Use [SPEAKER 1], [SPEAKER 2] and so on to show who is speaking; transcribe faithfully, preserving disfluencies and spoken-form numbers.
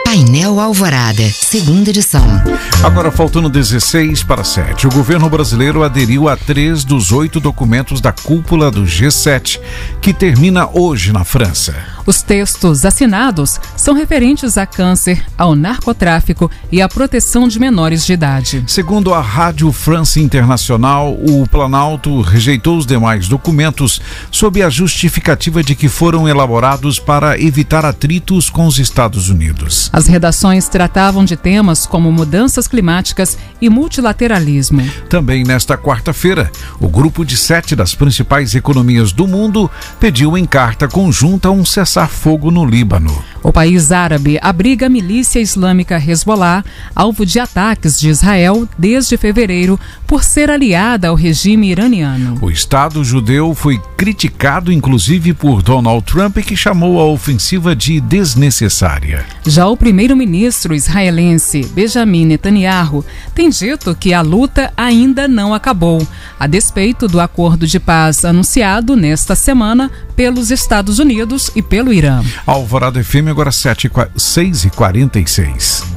[SPEAKER 1] Painel Alvorada, segunda edição.
[SPEAKER 2] Agora faltando dezesseis para sete, o governo brasileiro aderiu a três dos oito documentos da cúpula do G sete, que termina hoje na França.
[SPEAKER 3] Os textos assinados são referentes a câncer, ao narcotráfico e à proteção de menores de idade.
[SPEAKER 2] Segundo a Rádio France Internacional, o Planalto rejeitou os demais documentos sob a justificativa de que foram elaborados para evitar atritos com os Estados Unidos.
[SPEAKER 3] As redações tratavam de temas como mudanças climáticas e multilateralismo.
[SPEAKER 2] Também nesta quarta-feira, o grupo de sete das principais economias do mundo pediu em carta conjunta um cessar-fogo no Líbano.
[SPEAKER 3] O país árabe abriga a milícia islâmica Hezbollah, alvo de ataques de Israel desde fevereiro, por ser aliada ao regime iraniano.
[SPEAKER 2] O Estado judeu foi criticado inclusive por Donald Trump, que chamou a ofensiva de desnecessária.
[SPEAKER 3] Já o primeiro-ministro israelense Benjamin Netanyahu tem dito que a luta ainda não acabou, a despeito do acordo de paz anunciado nesta semana pelos Estados Unidos e pelo Irã.
[SPEAKER 2] Alvorada F M, agora seis e quarenta e seis.